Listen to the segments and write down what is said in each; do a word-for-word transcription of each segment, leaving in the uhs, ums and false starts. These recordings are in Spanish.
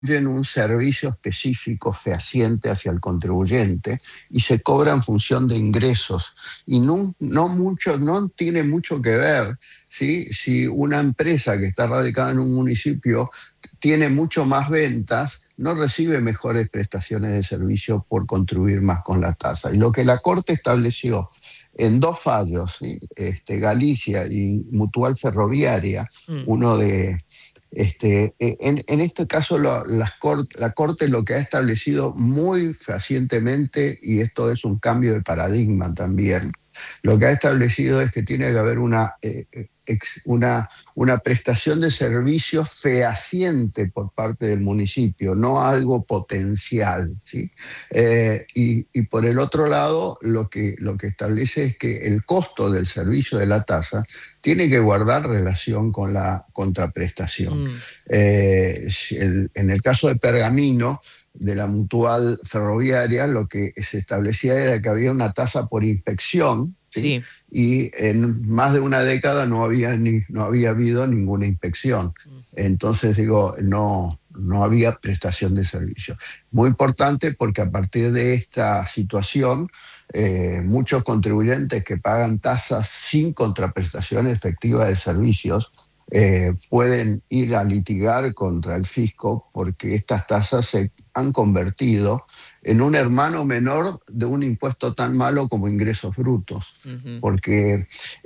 en un servicio específico fehaciente hacia el contribuyente y se cobra en función de ingresos. Y no, no, mucho, no tiene mucho que ver, ¿sí?, si una empresa que está radicada en un municipio tiene mucho más ventas, no recibe mejores prestaciones de servicio por contribuir más con la tasa. Y lo que la Corte estableció en dos fallos, ¿sí?, este, Galicia y Mutual Ferroviaria, Mm. uno de... Este, en, en este caso lo, las cort, la Corte lo que ha establecido muy fehacientemente, y esto es un cambio de paradigma también, lo que ha establecido es que tiene que haber una, eh, ex, una, una prestación de servicios fehaciente por parte del municipio, no algo potencial, ¿sí? Eh, y, y por el otro lado, lo que, lo que establece es que el costo del servicio de la tasa tiene que guardar relación con la contraprestación. Mm. Eh, el, en el caso de Pergamino, de la Mutual Ferroviaria, lo que se establecía era que había una tasa por inspección, ¿sí? Sí. Y en más de una década no había, ni, no había habido ninguna inspección. Entonces, digo, no, no había prestación de servicio. Muy importante porque a partir de esta situación, eh, muchos contribuyentes que pagan tasas sin contraprestación efectiva de servicios Eh, pueden ir a litigar contra el fisco porque estas tasas se han convertido en un hermano menor de un impuesto tan malo como ingresos brutos, Uh-huh. porque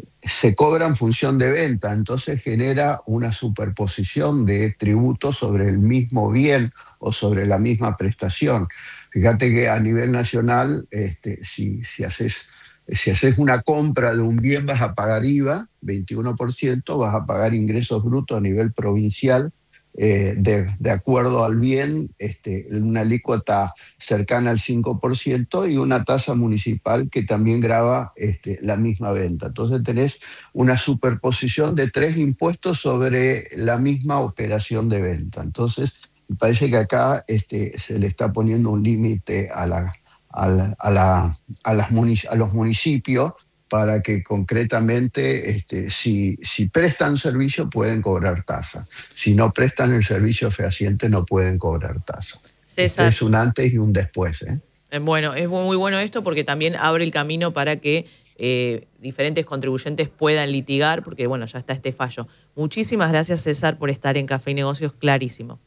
se cobra en función de venta, entonces genera una superposición de tributos sobre el mismo bien o sobre la misma prestación. Fíjate que a nivel nacional, este, si, si haces... Si haces una compra de un bien vas a pagar I V A, veintiuno por ciento, vas a pagar ingresos brutos a nivel provincial, eh, de, de acuerdo al bien, este, una alícuota cercana al cinco por ciento y una tasa municipal que también grava este, la misma venta. Entonces tenés una superposición de tres impuestos sobre la misma operación de venta. Entonces me parece que acá este, se le está poniendo un límite a la... A, la, a, la, a, las munic a los municipios para que concretamente, este, si, si prestan servicio pueden cobrar tasa. Si no prestan el servicio fehaciente no pueden cobrar tasa. Este es un antes y un después, ¿eh? Bueno, es muy bueno esto porque también abre el camino para que eh, diferentes contribuyentes puedan litigar, porque bueno, ya está este fallo. Muchísimas gracias, César, por estar en Café y Negocios, clarísimo.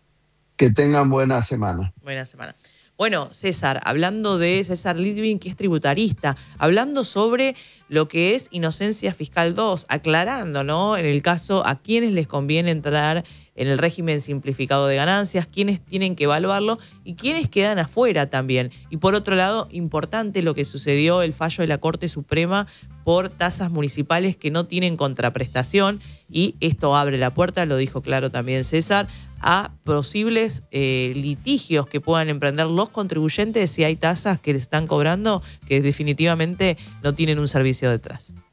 Que tengan buena semana. Buena semana. Bueno, César, hablando de César Litvin, que es tributarista, hablando sobre lo que es Inocencia Fiscal dos, aclarando, ¿no?, en el caso a quiénes les conviene entrar en el régimen simplificado de ganancias, quiénes tienen que evaluarlo y quiénes quedan afuera también. Y por otro lado, importante lo que sucedió, el fallo de la Corte Suprema por tasas municipales que no tienen contraprestación, y esto abre la puerta, lo dijo claro también César, a posibles eh, litigios que puedan emprender los contribuyentes si hay tasas que le están cobrando que definitivamente no tienen un servicio detrás.